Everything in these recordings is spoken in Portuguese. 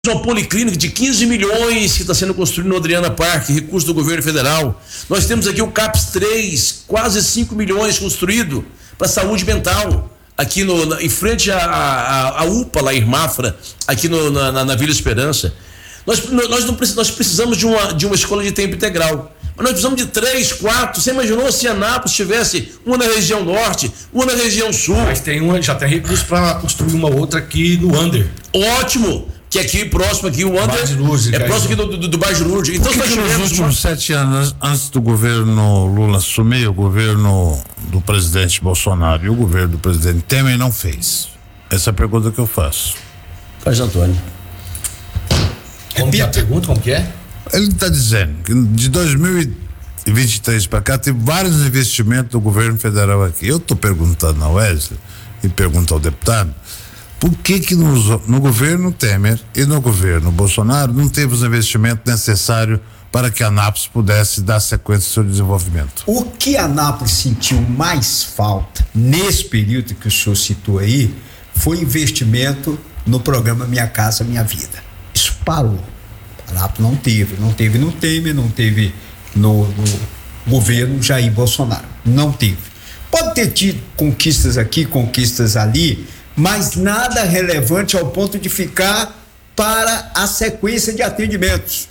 uma policlínica de 15 milhões que está sendo construída no Adriana Parque, recurso do governo federal. Nós temos aqui o CAPS 3, quase 5 milhões construído para saúde mental, aqui em frente à UPA, lá em Mafra, aqui na Vila Esperança. Nós precisamos de uma escola de tempo integral. Mas nós precisamos de 3, 4. Você imaginou se Anápolis tivesse uma na região norte, uma na região sul? Mas já tem recurso para construir uma outra aqui no Under. Ótimo! Que aqui próximo aqui o Under é próximo aqui do Bairro Lourdes. Então nós tivemos nos últimos 7 anos, antes do governo Lula assumir, o governo do presidente Bolsonaro e o governo do presidente Temer não fez? Essa é a pergunta que eu faço. Faz, Antônio. Como que é a pergunta? Como que é? Ele está dizendo que de 2023 para cá teve vários investimentos do governo federal aqui. Eu estou perguntando ao Wesley e pergunto ao deputado, por que no governo Temer e no governo Bolsonaro não teve os investimentos necessários para que Anápolis pudesse dar sequência ao seu desenvolvimento? O que Anápolis sentiu mais falta nesse período que o senhor citou aí foi investimento no programa Minha Casa Minha Vida. Isso parou. Anápolis não teve no Temer, não teve no governo Jair Bolsonaro. Não teve. Pode ter tido conquistas aqui, conquistas ali, mas nada relevante ao ponto de ficar para a sequência de atendimentos.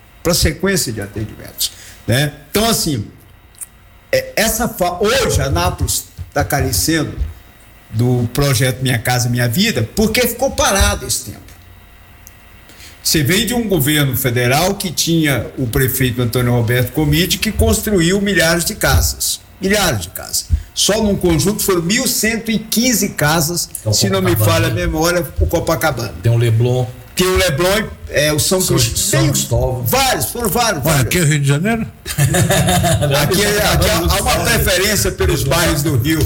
Né? Então, assim, hoje a Anápolis está carecendo do projeto Minha Casa Minha Vida porque ficou parado esse tempo. Você vem de um governo federal que tinha o prefeito Antônio Roberto Comide, que construiu milhares de casas. Só num conjunto foram 1.115 casas, se não me falha a memória, o Copacabana. Tem o Leblon, o São Cristóvão. Foram vários. Aqui é o Rio de Janeiro? Aqui há uma preferência pelos bairros do Rio.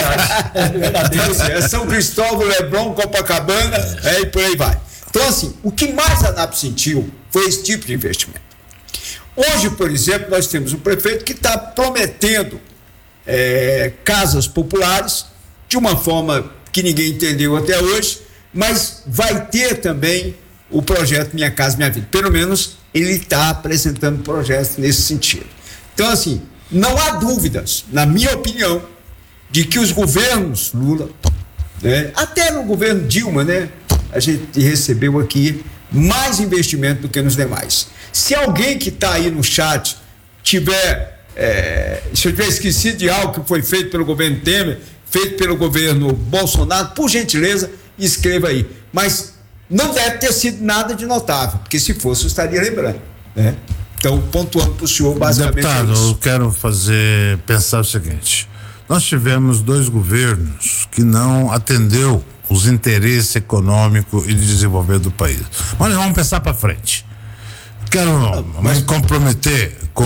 É São Cristóvão, Leblon, Copacabana, e por aí vai. Então, assim, o que mais a Anápolis sentiu foi esse tipo de investimento. Hoje, por exemplo, nós temos um prefeito que está prometendo casas populares de uma forma que ninguém entendeu até hoje, mas vai ter também o projeto Minha Casa Minha Vida. Pelo menos ele está apresentando projetos nesse sentido. Então, assim, não há dúvidas, na minha opinião, de que os governos Lula, até no governo Dilma, a gente recebeu aqui mais investimento do que nos demais. Se alguém que está aí no chat se eu tiver esquecido de algo que foi feito pelo governo Temer, feito pelo governo Bolsonaro, por gentileza, escreva aí. Mas não deve ter sido nada de notável, porque se fosse, eu estaria lembrando. Então, pontuando para o senhor, basicamente. Deputado, eu quero pensar o seguinte: nós tivemos 2 governos que não atendeu os interesses econômicos e de desenvolvimento do país. Mas nós vamos pensar para frente. Quero me comprometer com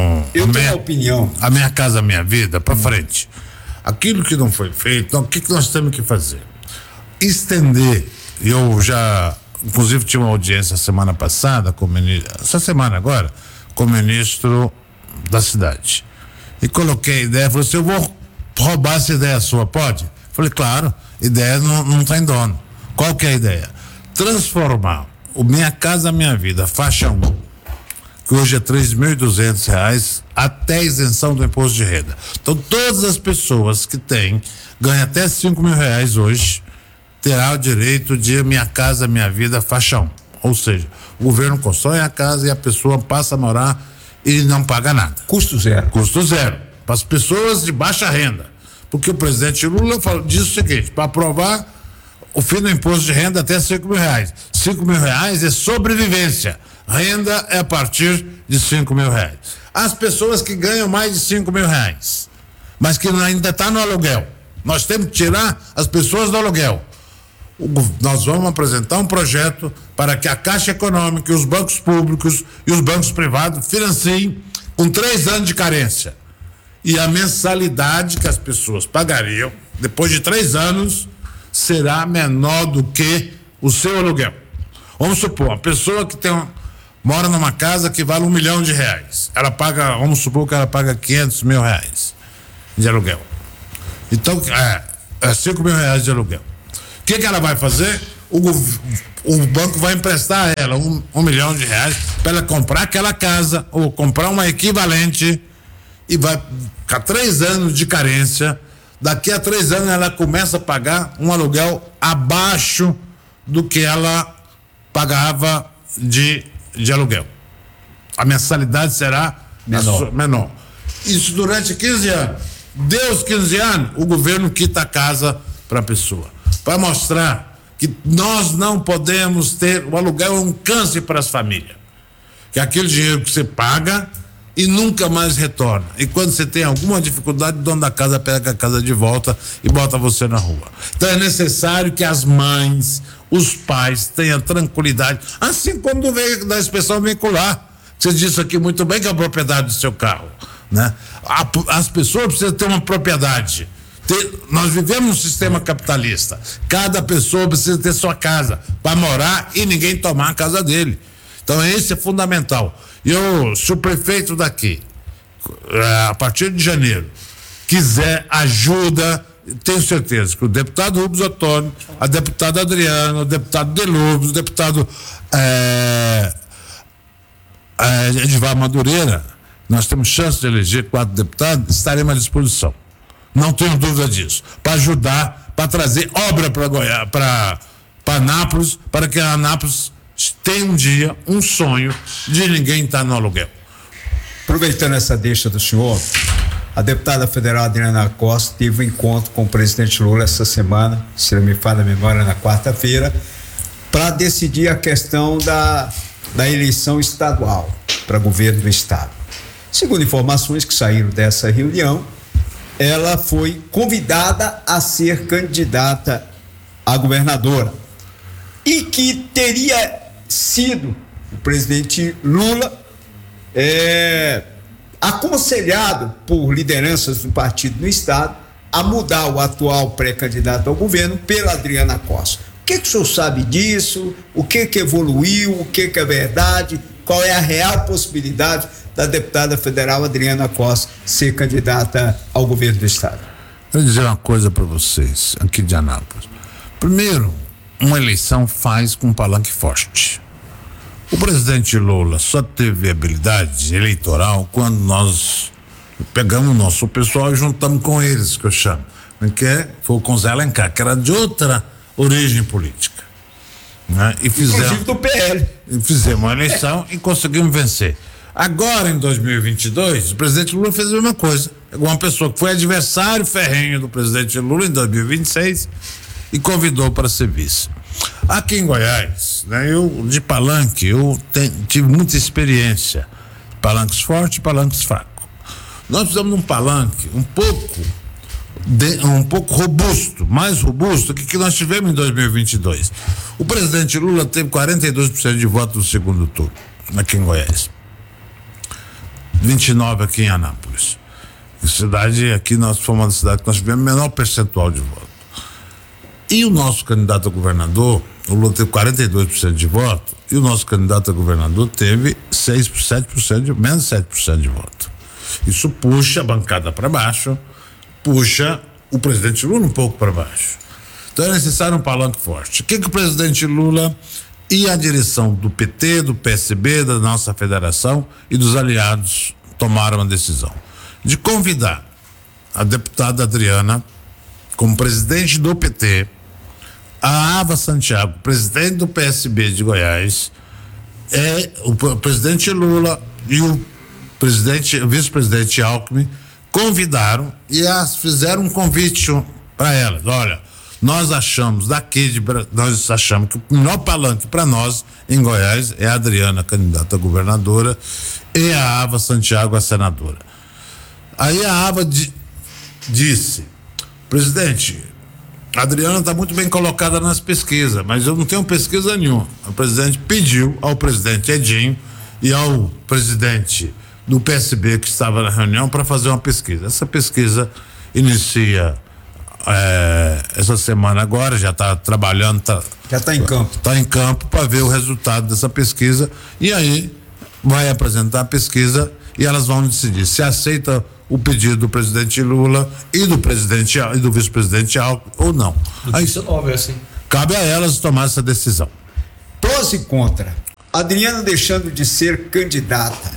a Minha Casa Minha Vida para frente. Aquilo que não foi feito, então, o que nós temos que fazer? Estender. Eu já, inclusive, tive uma audiência semana passada, essa semana agora, com o ministro da cidade. E coloquei a ideia, falei assim: eu vou roubar essa ideia sua, pode? Falei, claro, ideia não tem dono. Qual que é a ideia? Transformar o Minha Casa Minha Vida, faixa 1, que hoje é R$3.200, até isenção do imposto de renda. Então, todas as pessoas que ganham até R$5.000 hoje, terá o direito de Minha Casa Minha Vida, faixa 1. Ou seja, o governo constrói a casa e a pessoa passa a morar e não paga nada. Custo zero. Para as pessoas de baixa renda. Porque o presidente Lula diz o seguinte: para aprovar o fim do imposto de renda até R$5.000. R$5.000 é sobrevivência. Renda é a partir de R$5.000. As pessoas que ganham mais de R$5.000, mas que ainda estão no aluguel, nós temos que tirar as pessoas do aluguel. Nós vamos apresentar um projeto para que a Caixa Econômica e os bancos públicos e os bancos privados financiem com 3 anos de carência. E a mensalidade que as pessoas pagariam depois de 3 anos será menor do que o seu aluguel. Vamos supor, a pessoa que mora numa casa que vale R$1 milhão, ela paga, vamos supor que ela paga R$500.000 de aluguel. Então, R$5.000 de aluguel. O que ela vai fazer? o banco vai emprestar a ela R$1 milhão para ela comprar aquela casa ou comprar uma equivalente e vai ficar 3 anos de carência. Daqui a 3 anos ela começa a pagar um aluguel abaixo do que ela pagava de aluguel. A mensalidade será menor. Isso durante 15 anos. Deu os 15 anos, o governo quita a casa para a pessoa. Para mostrar que nós não podemos ter. O aluguel é um câncer para as famílias. Que é aquele dinheiro que você paga e nunca mais retorna. E quando você tem alguma dificuldade, o dono da casa pega a casa de volta e bota você na rua. Então é necessário que as mães, os pais tenham tranquilidade, assim como veio da inspeção veicular. Você disse aqui muito bem que é a propriedade do seu carro, né? As pessoas precisam ter uma propriedade. Nós vivemos um sistema capitalista. Cada pessoa precisa ter sua casa para morar e ninguém tomar a casa dele. Então esse é fundamental. Se o prefeito daqui, a partir de janeiro, quiser ajuda, tenho certeza que o deputado Rubens Ottoni, a deputada Adriana, o deputado Delubes, o deputado Edivar Madureira, nós temos chance de eleger 4 deputados, estaremos à disposição. Não tenho dúvida disso. Para ajudar, para trazer obra para Goiás, para Anápolis, para que a Anápolis tenha um dia, um sonho de ninguém estar no aluguel. Aproveitando essa deixa do senhor, a deputada federal Adriana Costa teve um encontro com o presidente Lula essa semana, se não me falha a memória, na quarta-feira, para decidir a questão da eleição estadual para governo do estado. Segundo informações que saíram dessa reunião, ela foi convidada a ser candidata a governadora e que teria sido o presidente Lula aconselhado por lideranças do partido no estado a mudar o atual pré-candidato ao governo pela Adriana Costa. O que o senhor sabe disso? O que evoluiu? O que é verdade? Qual é a real possibilidade da deputada federal Adriana Costa ser candidata ao governo do estado? Eu vou dizer uma coisa para vocês aqui de Anápolis. Primeiro, uma eleição faz com um palanque forte. O presidente Lula só teve habilidade eleitoral quando nós pegamos o nosso pessoal e juntamos com eles, que eu chamo, que foi com o Zé Alencar, que era de outra origem política, né? E inclusive do PL. Fizemos uma eleição e conseguimos vencer. Agora, em 2022, o presidente Lula fez a mesma coisa. Pegou uma pessoa que foi adversário ferrenho do presidente Lula em 2026 e convidou para ser vice. Aqui em Goiás, né, de palanque, tive muita experiência. Palanques fortes e palanques fracos. Nós precisamos de um palanque um pouco robusto, mais robusto que nós tivemos em 2022. O presidente Lula teve 42% de votos no segundo turno, aqui em Goiás. 29% aqui em Anápolis. Aqui nós fomos uma cidade que nós tivemos o menor percentual de voto. E o nosso candidato a governador, o Lula teve 42% de voto, e o nosso candidato a governador teve 7% menos 7% de voto. Isso puxa a bancada para baixo, puxa o presidente Lula um pouco para baixo. Então é necessário um palanque forte. O que o presidente Lula e a direção do PT, do PSB, da nossa federação e dos aliados tomaram a decisão de convidar a deputada Adriana como presidente do PT, a Ava Santiago, presidente do PSB de Goiás, o presidente Lula e o vice-presidente Alckmin convidaram e fizeram um convite para elas. Olha, nós achamos que o melhor palanque para nós em Goiás é a Adriana, candidata a governadora, e a Ava Santiago, a senadora. Aí a Ava disse: presidente, a Adriana está muito bem colocada nas pesquisas, mas eu não tenho pesquisa nenhuma. O presidente pediu ao presidente Edinho e ao presidente do PSB que estava na reunião para fazer uma pesquisa. Essa pesquisa inicia essa semana agora, já está trabalhando, já está em campo. Está em campo para ver o resultado dessa pesquisa e aí vai apresentar a pesquisa e elas vão decidir se aceita o pedido do presidente Lula e do vice-presidente Alckmin ou não. Notícia nova, assim. Cabe a elas tomar essa decisão. Prós e contra. Adriana deixando de ser candidata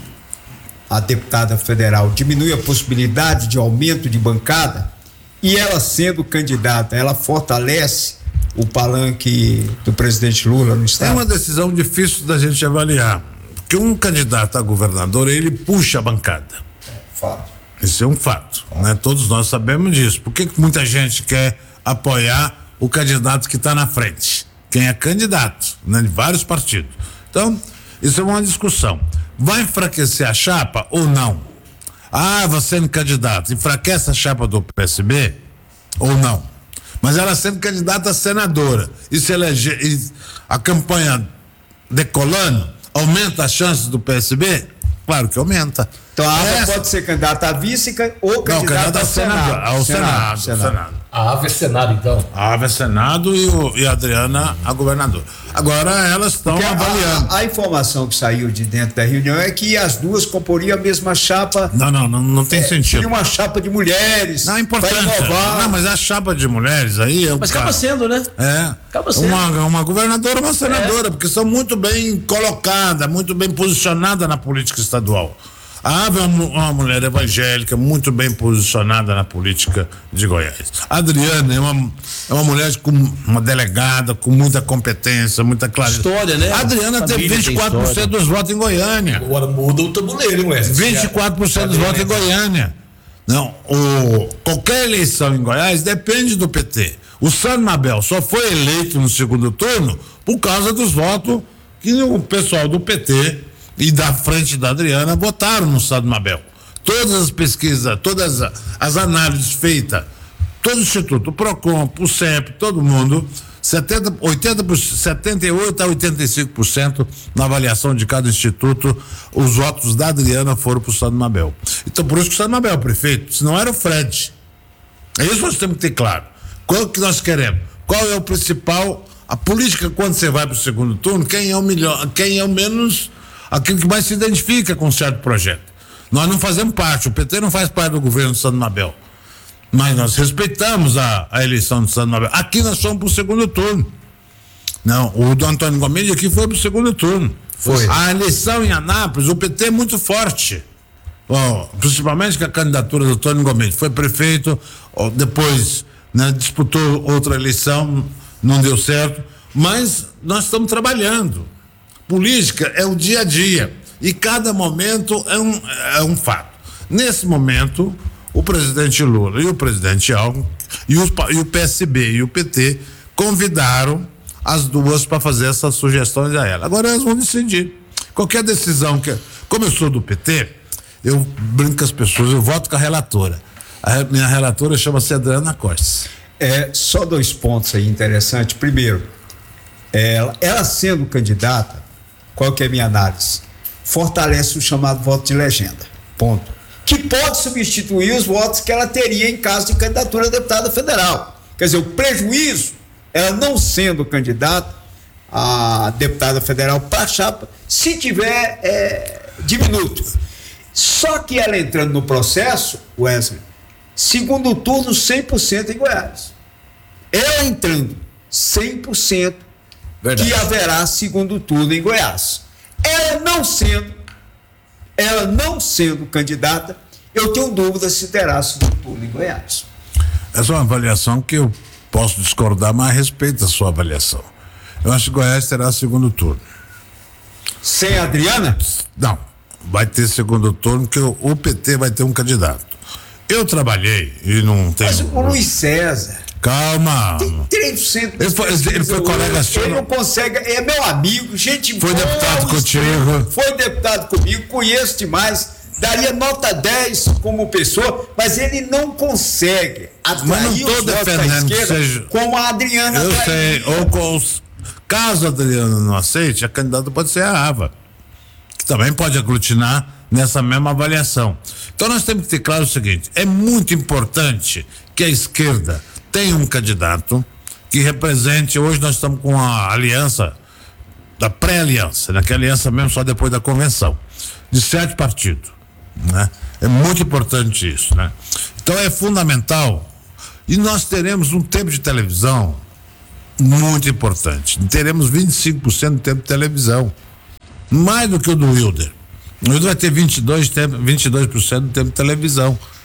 a deputada federal diminui a possibilidade de aumento de bancada, e ela sendo candidata, ela fortalece o palanque do presidente Lula no estado? É uma decisão difícil da gente avaliar, porque um candidato a governador, ele puxa a bancada. Fato. Isso é um fato, né? Todos nós sabemos disso. Por que muita gente quer apoiar o candidato que está na frente? Quem é candidato, né? De vários partidos. Então, isso é uma discussão. Vai enfraquecer a chapa ou não? Você sendo candidato, enfraquece a chapa do PSB ou não? Mas ela sendo candidata a senadora e se eleger, e a campanha decolando, aumenta as chances do PSB? Claro que aumenta. Então a Ava pode ser candidata a vice ou candidata ao Senado. A Ava é Senado, então. A Ava é Senado e a Adriana a governadora. Agora elas estão avaliando. A informação que saiu de dentro da reunião é que as duas comporiam a mesma chapa. Não tem sentido. Seria uma chapa de mulheres. Não, é importante. Não, mas a chapa de mulheres aí... Mas acaba sendo, né? Acaba sendo. Uma governadora, uma senadora, porque são muito bem colocadas, muito bem posicionadas na política estadual. A Ava é uma mulher evangélica muito bem posicionada na política de Goiás. A Adriana é uma mulher com uma delegada, com muita competência, muita clareza. História, né? A Adriana teve 24% dos votos em Goiânia. Agora muda o tabuleiro, hein, Wesley? 24% dos votos em Goiânia. Não, qualquer eleição em Goiás depende do PT. O Sandro Mabel só foi eleito no segundo turno por causa dos votos que o pessoal do PT e da frente da Adriana votaram no Sandro Mabel. Todas as pesquisas, todas as análises feitas, todo o Instituto, o PROCON, o SEMP, todo mundo, 78% a 85% na avaliação de cada instituto, os votos da Adriana foram para o Sandro Mabel. Então, por isso que o Sandro Mabel é o prefeito, senão era o Fred. É isso que nós temos que ter claro. Qual que nós queremos? Qual é o principal? A política, quando você vai para o segundo turno, quem é o melhor, quem é o menos, aquele que mais se identifica com um certo projeto. Nós não fazemos parte, o PT não faz parte do governo do Sandro Mabel. Mas nós respeitamos a eleição do Sandro Mabel. Aqui nós fomos para o segundo turno. Não, o do Antônio Gomes aqui foi para o segundo turno. Foi. A eleição em Anápolis, o PT é muito forte. Principalmente com a candidatura do Antônio Gomes. Foi prefeito, depois disputou outra eleição, não deu certo. Mas nós estamos trabalhando. Política é o dia a dia. E cada momento é um fato. Nesse momento, o presidente Lula e o presidente Alckmin e o PSB e o PT convidaram as duas para fazer essas sugestões a ela. Agora elas vão decidir. Qualquer decisão como eu sou do PT, eu brinco com as pessoas, eu voto com a relatora. A minha relatora chama-se Adriana Costa. Só 2 pontos aí interessantes. Primeiro, ela sendo candidata, qual que é a minha análise? Fortalece o chamado voto de legenda. Ponto. Que pode substituir os votos que ela teria em caso de candidatura a deputada federal. Quer dizer, o prejuízo, ela não sendo candidata a deputada federal para a chapa, se tiver diminuto. Só que ela entrando no processo, Wesley, segundo turno 100% em Goiás. Ela entrando 100%, verdade, que haverá segundo turno em Goiás. Ela não sendo candidata, eu tenho dúvida se terá segundo turno em Goiás. Essa é uma avaliação que eu posso discordar, mas respeito a sua avaliação. Eu acho que Goiás terá segundo turno. Sem a Adriana? Não, vai ter segundo turno, porque o PT vai ter um candidato. Eu trabalhei e não tenho... Mas o Luiz César... Calma. Tem 3% ele foi colega seu. Ele não consegue, é meu amigo, gente boa. Foi deputado contigo. Foi deputado comigo, conheço demais, daria nota 10 como pessoa, mas ele não consegue atrair os votos da esquerda como a Adriana. Eu sei, caso a Adriana não aceite, a candidata pode ser a Ava, que também pode aglutinar nessa mesma avaliação. Então nós temos que ter claro o seguinte: é muito importante que a esquerda tenha um candidato que represente. Hoje nós estamos com a aliança, da pré-aliança, que é a aliança mesmo só depois da convenção, de 7 partidos, né? É muito importante isso, né? Então é fundamental, e nós teremos um tempo de televisão muito importante. Teremos 25% do tempo de televisão. Mais do que o do Wilder. O Wilder vai ter 22% do tempo de televisão.